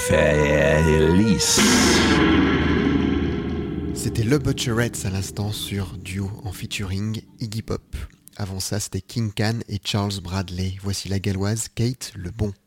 Feliz. C'était Le Butcherettes à l'instant sur Duo en featuring Iggy Pop. Avant ça, c'était King Can et Charles Bradley. Voici la galloise Kate Le Bon.